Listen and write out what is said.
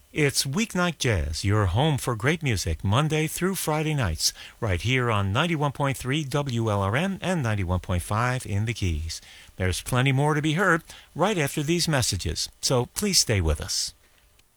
It's Weeknight Jazz, your home for great music, Monday through Friday nights, right here on 91.3 WLRM and 91.5 in the Keys. There's plenty more to be heard right after these messages, so please stay with us.